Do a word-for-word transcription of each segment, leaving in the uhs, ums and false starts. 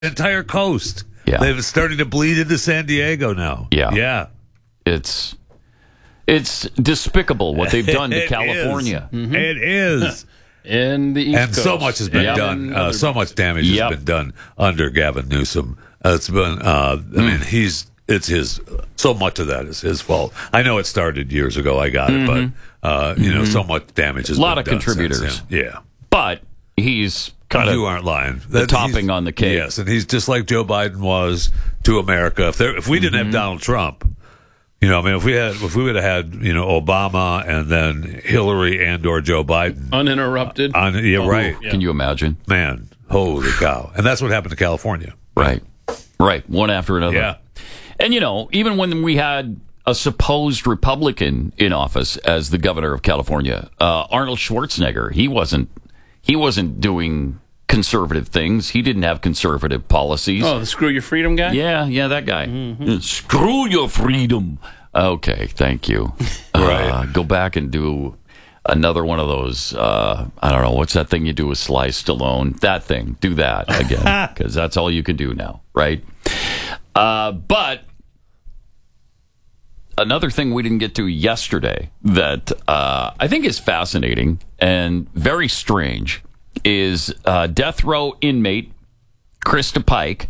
entire coast. Yeah. They're starting to bleed into San Diego now. Yeah. Yeah. It's it's despicable what they've done to It California. is. Mm-hmm. It is. In the East And Coast. so much has been Yep. done. Uh, so much damage Yep. has been done under Gavin Newsom. Uh, it's been. Uh, I mean, he's. It's his. So much of that is his fault. I know it started years ago. I got it, but uh, you know, so much damage has A lot been of done since contributors. then. Yeah. But he's kind of You aren't lying. the That- topping he's- on the cake. Yes, and he's just like Joe Biden was to America. If there, if we didn't have Donald Trump, you know, I mean, if we had, if we would have had, you know, Obama and then Hillary and or Joe Biden, Uninterrupted. on, yeah, Oh, right, yeah. Can you imagine? man, holy cow, and that's what happened to California. Right. Right. One after another. Yeah. And, you know, even when we had a supposed Republican in office as the governor of California, uh, Arnold Schwarzenegger, he wasn't he wasn't doing conservative things. He didn't have conservative policies. Oh, the Screw Your Freedom guy? Yeah, yeah, that guy. Uh, Screw your freedom. Okay, thank you. Right. Uh, go back and do another one of those. Uh, I don't know. What's that thing you do with Sly Stallone? That thing. Do that again. Because that's all you can do now, right? Uh, but another thing we didn't get to yesterday that uh, I think is fascinating and very strange is uh, death row inmate Krista Pike.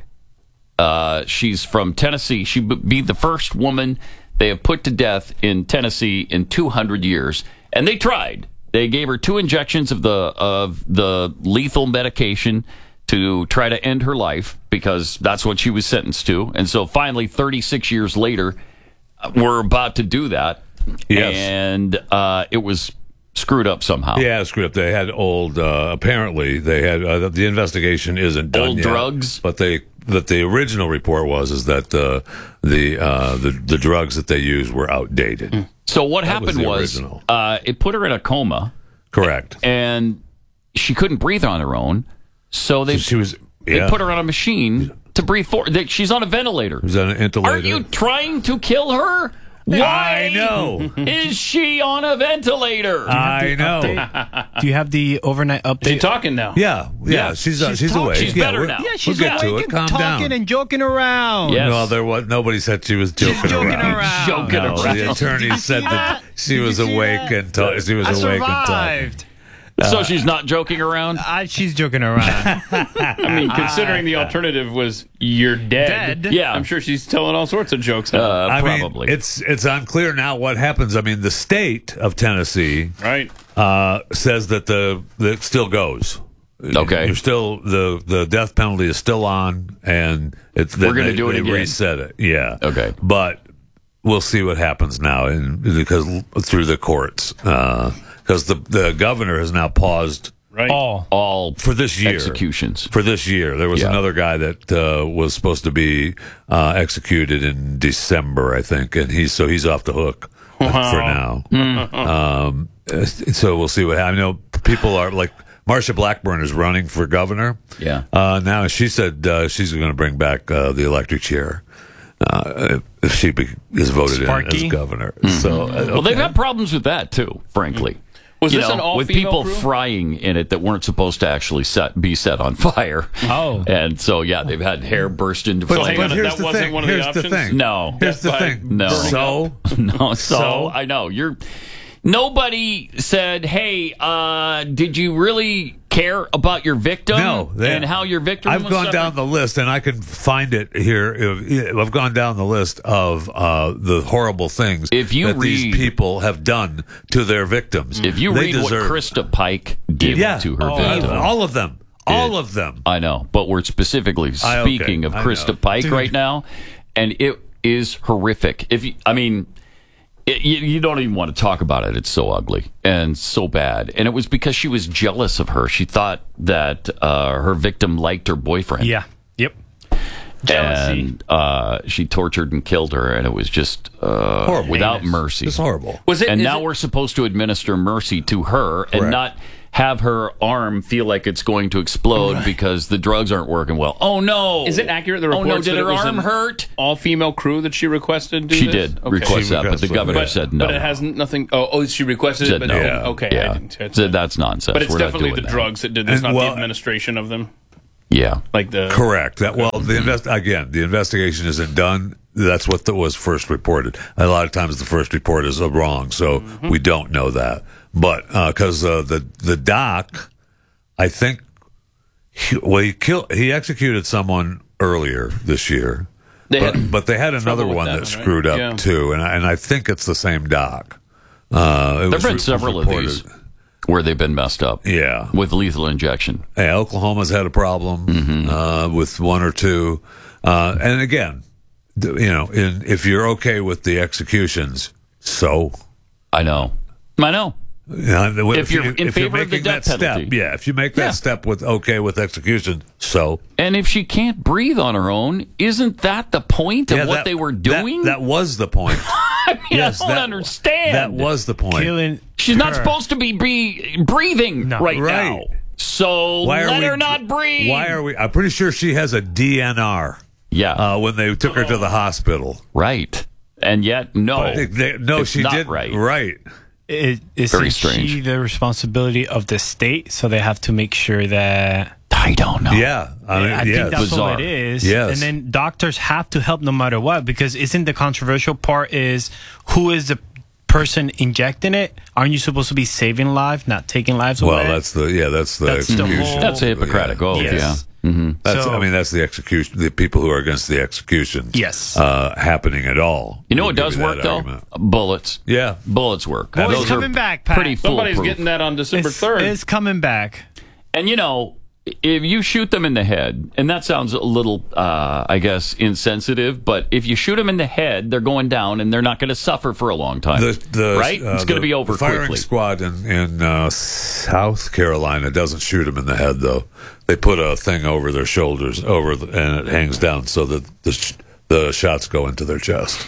Uh, she's from Tennessee. She would be the first woman they have put to death in Tennessee in two hundred years. And they tried. They gave her two injections of the of the lethal medication to try to end her life because that's what she was sentenced to. And so finally, thirty-six years later, we're about to do that. Yes. And uh, it was screwed up somehow. Yeah, screwed up. They had old. Uh, apparently, they had uh, the investigation isn't done Old yet, drugs? but they. That the original report was is that uh, the uh, the the drugs that they used were outdated. So what That was happened the was, original. uh, it put her in a coma, Correct. and she couldn't breathe on her own. So they She was. they Yeah. put her on a machine to breathe for. They, she's on a ventilator. Was that an intubator? Are you trying to kill her? Why I know. is she on a ventilator? I know. Do you have the overnight update? She's talking now. Yeah, yeah. Yeah. She's uh, she's, She's talking. awake. She's yeah, better we're- now. Yeah, she's we'll get to awake it. and Calm talking down. and joking around. Yes. No, there was nobody said she was joking, joking around. around. Joking No, around. the attorney said that she was Did you see awake that? and ta- she was I awake and talking. survived. So she's not joking around? Uh, she's joking around. I mean, considering the alternative was you're dead. Dead? Yeah. I'm sure she's telling all sorts of jokes now. Uh, I probably. mean, it's it's unclear now what happens. I mean, the state of Tennessee right. uh, says that the that it still goes. Okay. You're still the the death penalty is still on, and it's We're gonna they- do it they again. Reset it. Yeah. Okay. But we'll see what happens now, and because through the courts, because the the governor has now paused Right. All. all for this year executions. For this year, there was Yeah. another guy that uh, was supposed to be uh, executed in December, I think, and he's so he's off the hook for now. um, uh, so we'll see what happens. I know people are like Marsha Blackburn is running for governor. Yeah. Uh, now she said uh, she's going to bring back uh, the electric chair uh, if she be, is voted in Sparky? as governor. So uh, Well, they've okay. had problems with that too, frankly. Was You this know, an all with female people crew? frying in it that weren't supposed to actually set, be set on fire? Oh. And so yeah, they've had hair burst into But, flame. hang but on, here's that the wasn't thing. one of the Here's the options? thing. No. Here's the By thing. No. So No, so, So? I know you're. Nobody said, "Hey, uh, did you really care about your victim No, they- and how your victim?" I've was gone suffering?" down the list, and I can find it here. I've gone down the list of uh, the horrible things If you that read- these people have done to their victims. If you They read what deserve- Krista Pike did yeah, to her all, victim, all of them, all of them. I know, but we're specifically I- okay, speaking of I Krista know. Pike Dude. right now, and it is horrific. If you, I mean, it, you, you don't even want to talk about it. It's so ugly and so bad. And it was because she was jealous of her. She thought that uh, her victim liked her boyfriend. Yeah. Yep. Jealousy. And uh, she tortured and killed her, and it was just uh, Horrible. without Heinous. mercy. It's horrible. Was it? And is now it- we're supposed to administer mercy to her and Correct. not have her arm feel like it's going to explode because the drugs aren't working well. Oh no! Is it accurate? The Oh reports no! Did that it her was arm an hurt? all-female crew that she requested. Do She this? did Okay. request She that, but the requested governor it. But, said no. but it has nothing. Oh, oh, she requested Said it, but no. yeah. okay. I Yeah, didn't- it's- said that's nonsense. But it's We're not definitely doing the that. drugs that did this, And, not well, the administration of them. Yeah. Like the Correct. That well, the invest again. The investigation isn't done. That's what the, was first reported. A lot of times, the first report is wrong, so Mm-hmm. we don't know that. But because uh, uh, the the doc, I think, he, well, he killed, he executed someone earlier this year, They but, had but they had another with one that that, one, right? screwed up Yeah. too, and I, and I think it's the same doc. Uh, it There was have been re- several of reported. these where they've been messed up. Yeah. With lethal injection. Yeah, Oklahoma's had a problem Mm-hmm. uh, with one or two, uh, and again, th- you know, in, if you're okay with the executions, so I know. I know. you know, If you're in if you're favor of the making that death penalty. step, yeah, if you make that Yeah. step with okay with execution, so And if she can't breathe on her own, isn't that the point of yeah, what that- they were that- doing? That, was the point. I mean, Yes, I don't that- understand. That was the point. Killing She's not her. supposed to be bre- breathing No. right, Right. now. So Why are let we- her not breathe. Why are we? I'm pretty sure she has a D N R Yeah. uh, when they took her to the hospital. right. And yet, no. They- they- no, it's she not didn't. right. Right. Is, is Very strange. she the responsibility of the state? So they have to make sure that. I don't know. Yeah. I mean, I yes. think that's Bizarre. all it is. Yes. And then doctors have to help no matter what, because isn't the controversial part is who is the person injecting it? Aren't you supposed to be saving lives, not taking lives Well, away? that's the yeah, that's the That's the execution. whole- That's a Hippocratic oath, Yes. yeah. Mm-hmm. That's, So- I mean, that's the execution. The people who are against the executions, Yes. uh, happening at all. You know will what give does that work, though? argument. Bullets. Yeah, Bullets work. Well, it's Those are coming back, Pat. pretty somebody's foolproof. getting that on December it's, third. it's coming back. And you know, if you shoot them in the head, and that sounds a little, uh, I guess, insensitive, but if you shoot them in the head, they're going down and they're not going to suffer for a long time. the, the right? uh, it's going to the be over firing quickly. squad in in uh, South Carolina doesn't shoot them in the head though. They put a thing over their shoulders, over the, and it hangs down so that the sh- the shots go into their chest.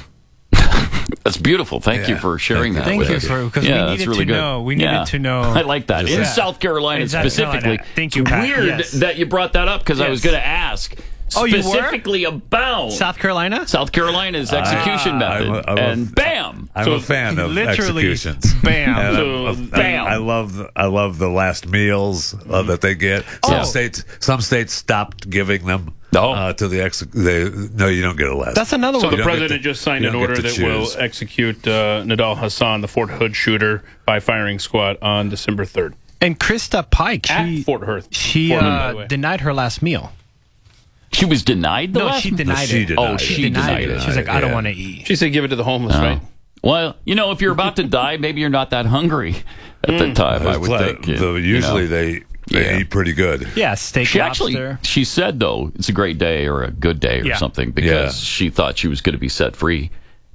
That's beautiful. Thank you Yeah. for sharing that. Thank with you us. for- 'cause we yeah, needed that's really to good. know. We needed Yeah. to know. I like that. In Yeah. South Carolina In South specifically. Carolina. Thank you, It's Pat. weird Yes. that you brought that up because I was Yes. going to ask Oh, you were? specifically about South Carolina? South Carolina's execution Ah, method. I'm a- I'm a- and bam! I'm So a fan of literally, executions. bam. And So, I'm- bam. I love the, I love the last meals uh, that they get. Some Oh. states some states stopped giving them Oh. uh, to the ex. They, no, you don't get a last. That's another So one. the don't get president to- just signed you an don't get order to that will choose. execute uh, Nadal Hassan, the Fort Hood shooter, by firing squad on December third And Krista Pike, at she, Fort Hood. she Fort Hood, by the uh, way. denied her last meal. She was denied the No, last she denied she it. denied Oh, it. she She denied denied it. it. She's like, I don't Yeah. want to eat. She said, "Give it to the homeless." Right? Well, you know, if you're about to die, maybe you're not that hungry at the time, I would Well, think. you- the- you usually know. they they Yeah. eat pretty good. Yeah, steak, She actually, lobster. she said though, it's a great day or a good day or Yeah. something because Yeah. she thought she was going to be set free,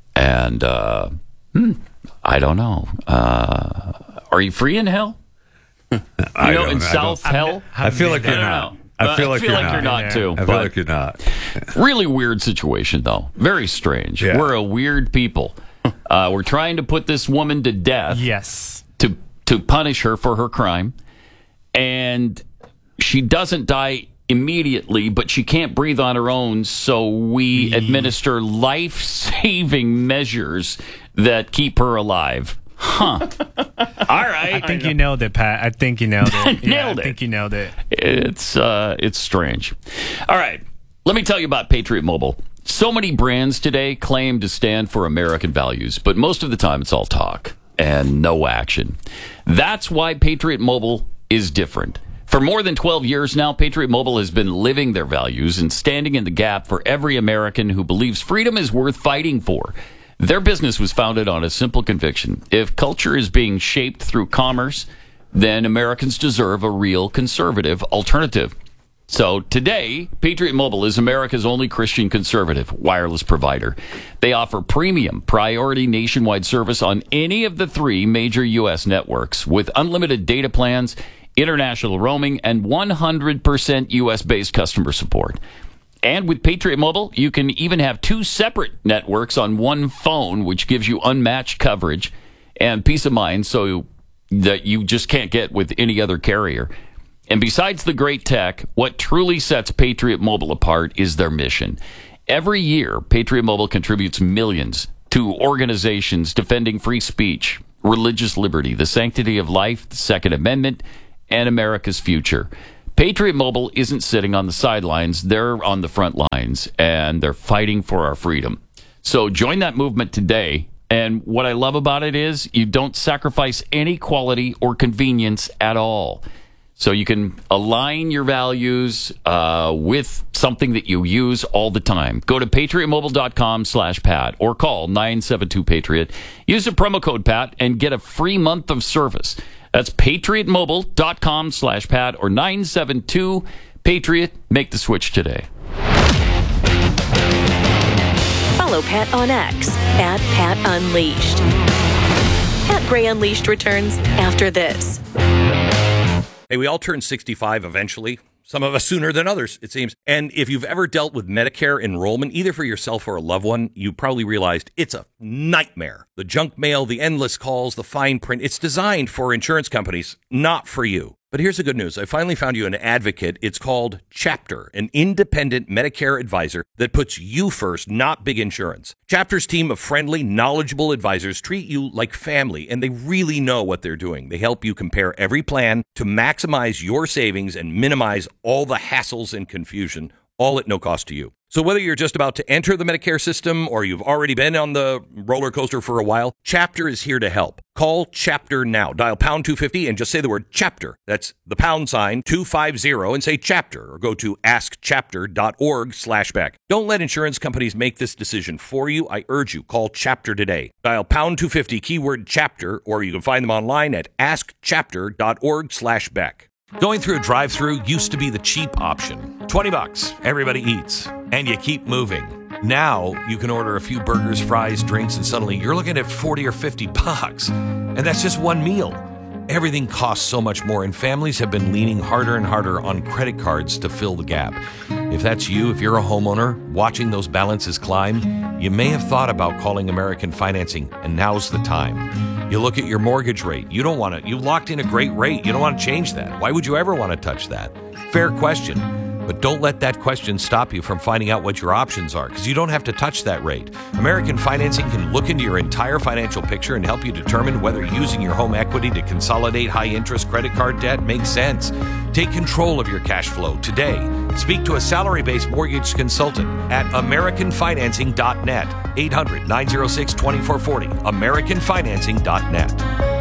and uh, hmm, I don't know. Uh, are you free in hell? You I know, don't- in I South don't- hell. I feel like I you're don't not. know. I feel like you're you're not. not too. I feel but like you're not. really weird situation though. Very strange. Yeah. We're a weird people. Uh, we're trying to put this woman to death. Yes. to to punish her for her crime, and she doesn't die immediately, but she can't breathe on her own, so we administer life-saving measures that keep her alive. Huh. All right. I think you nailed it, Pat. I think you nailed it. Yeah, Nailed I it. think you nailed it. It's uh, it's strange. All right, let me tell you about Patriot Mobile. So many brands today claim to stand for American values, but most of the time it's all talk and no action. That's why Patriot Mobile is different. For more than twelve years now, Patriot Mobile has been living their values and standing in the gap for every American who believes freedom is worth fighting for. Their business was founded on a simple conviction. If culture is being shaped through commerce, then Americans deserve a real conservative alternative. So today, Patriot Mobile is America's only Christian conservative wireless provider. They offer premium, priority nationwide service on any of the three major U S networks with unlimited data plans, international roaming, and one hundred percent U S-based customer support. And with Patriot Mobile, you can even have two separate networks on one phone, which gives you unmatched coverage and peace of mind so that you just can't get with any other carrier. And besides the great tech, what truly sets Patriot Mobile apart is their mission. Every year, Patriot Mobile contributes millions to organizations defending free speech, religious liberty, the sanctity of life, the Second Amendment, and America's future. Patriot Mobile isn't sitting on the sidelines. They're on the front lines, and they're fighting for our freedom. So join that movement today. And what I love about it is you don't sacrifice any quality or convenience at all. So you can align your values uh, with something that you use all the time. Go to patriotmobile.com slash Pat or call nine seven two Patriot. Use the promo code Pat and get a free month of service. That's patriotmobile.com slash Pat or nine seven two Patriot. Make the switch today. Follow Pat on X at Pat Unleashed. Pat Gray Unleashed returns after this. Hey, we all turn sixty-five eventually. Some of us sooner than others, it seems. And if you've ever dealt with Medicare enrollment, either for yourself or a loved one, you probably realized it's a nightmare. The junk mail, the endless calls, the fine print. It's designed for insurance companies, not for you. But here's the good news. I finally found you an advocate. It's called Chapter, an independent Medicare advisor that puts you first, not big insurance. Chapter's team of friendly, knowledgeable advisors treat you like family, and they really know what they're doing. They help you compare every plan to maximize your savings and minimize all the hassles and confusion, all at no cost to you. So whether you're just about to enter the Medicare system or you've already been on the roller coaster for a while, Chapter is here to help. Call Chapter now. Dial pound two fifty and just say the word Chapter. That's the pound sign two fifty and say Chapter, or go to askchapter.org slash back. Don't let insurance companies make this decision for you. I urge you, call Chapter today. Dial pound two fifty, keyword Chapter, or you can find them online at askchapter.org slash back. Going through a drive-thru used to be the cheap option. twenty bucks, everybody eats, and you keep moving. Now you can order a few burgers, fries, drinks, and suddenly you're looking at forty or fifty bucks. And that's just one meal. Everything costs so much more, and families have been leaning harder and harder on credit cards to fill the gap. If that's you, if you're a homeowner watching those balances climb, you may have thought about calling American Financing, and now's the time. You look at your mortgage rate. You don't want to, you locked in a great rate. You don't want to change that. Why would you ever want to touch that? Fair question. But don't let that question stop you from finding out what your options are, because you don't have to touch that rate. American Financing can look into your entire financial picture and help you determine whether using your home equity to consolidate high-interest credit card debt makes sense. Take control of your cash flow today. Speak to a salary-based mortgage consultant at american financing dot net. eight hundred, nine oh six, two four four oh. american financing dot net.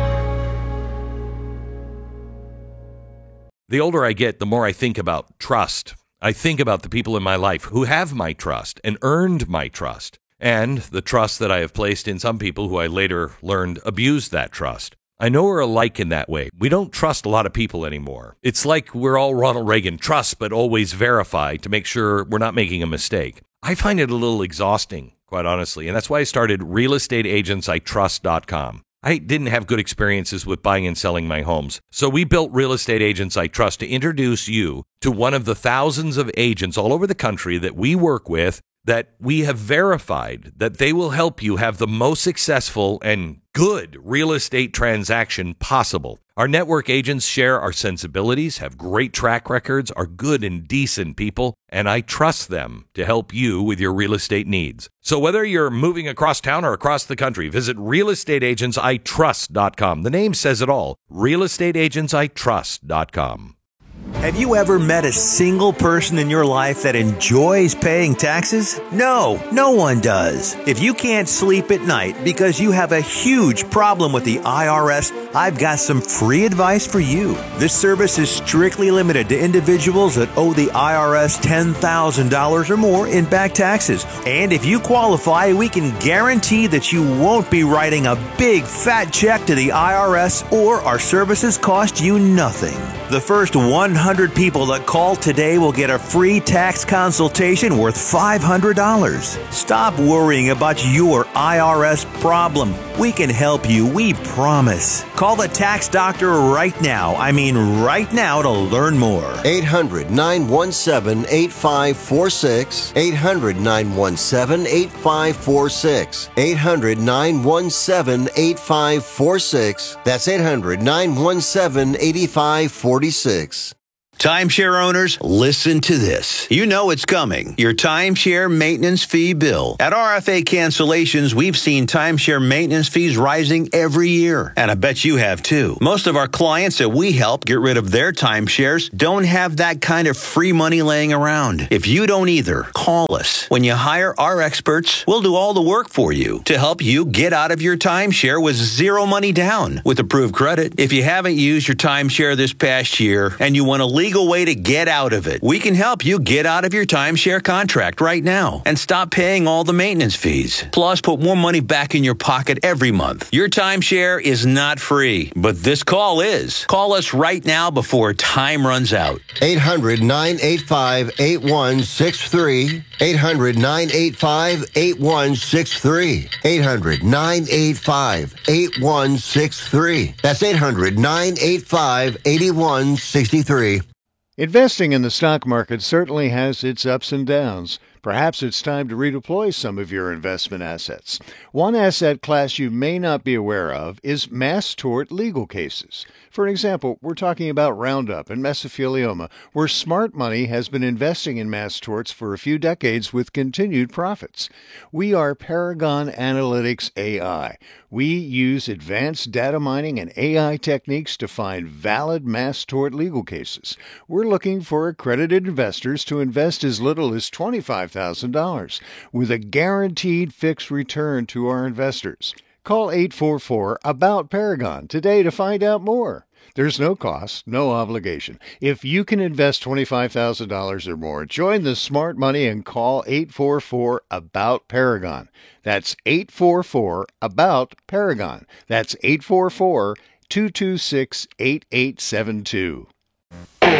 The older I get, the more I think about trust. I think about the people in my life who have my trust and earned my trust, and the trust that I have placed in some people who I later learned abused that trust. I know we're alike in that way. We don't trust a lot of people anymore. It's like we're all Ronald Reagan, trust but always verify to make sure we're not making a mistake. I find it a little exhausting, quite honestly, and that's why I started real estate agents I trust dot com. I didn't have good experiences with buying and selling my homes. So we built Real Estate Agents I Trust to introduce you to one of the thousands of agents all over the country that we work with, that we have verified that they will help you have the most successful and good real estate transaction possible. Our network agents share our sensibilities, have great track records, are good and decent people, and I trust them to help you with your real estate needs. So whether you're moving across town or across the country, visit real estate agents I trust dot com. The name says it all, real estate agents I trust dot com. Have you ever met a single person in your life that enjoys paying taxes? No, no one does. If you can't sleep at night because you have a huge problem with the I R S, I've got some free advice for you. This service is strictly limited to individuals that owe the I R S ten thousand dollars or more in back taxes. And if you qualify, we can guarantee that you won't be writing a big fat check to the I R S, or our services cost you nothing. The first one hundred people that call today will get a free tax consultation worth five hundred dollars. Stop worrying about your I R S problem. We can help you, we promise. Call the tax doctor right now. I mean right now to learn more. eight hundred, nine one seven, eight five four six. eight hundred, nine one seven, eight five four six. eight hundred, nine one seven, eight five four six. That's eight hundred, nine one seven, eight five four six. Timeshare owners, listen to this. You know it's coming. Your timeshare maintenance fee bill. At R F A Cancellations, we've seen timeshare maintenance fees rising every year. And I bet you have too. Most of our clients that we help get rid of their timeshares don't have that kind of free money laying around. If you don't either, call us. When you hire our experts, we'll do all the work for you to help you get out of your timeshare with zero money down with approved credit. If you haven't used your timeshare this past year and you want a legal way to get out of it, we can help you get out of your timeshare contract right now and stop paying all the maintenance fees. Plus, put more money back in your pocket every month. Your timeshare is not free, but this call is. Call us right now before time runs out. eight hundred, nine eight five, eight one six three. eight hundred, nine eight five, eight one six three. eight hundred, nine eight five, eight one six three. That's eight hundred, nine eight five, eight one six three. Investing in the stock market certainly has its ups and downs. Perhaps it's time to redeploy some of your investment assets. One asset class you may not be aware of is mass tort legal cases. For example, we're talking about Roundup and mesothelioma, where smart money has been investing in mass torts for a few decades with continued profits. We are Paragon Analytics A I. We use advanced data mining and A I techniques to find valid mass tort legal cases. We're looking for accredited investors to invest as little as twenty-five thousand dollars with a guaranteed fixed return to our investors. Call eight four four, A B O U T, Paragon today to find out more. There's no cost, no obligation. If you can invest twenty-five thousand dollars or more, join the smart money and call eight four four, A B O U T, Paragon. That's eight four four, A B O U T, Paragon. That's eight four four, two two six, eight eight seven two.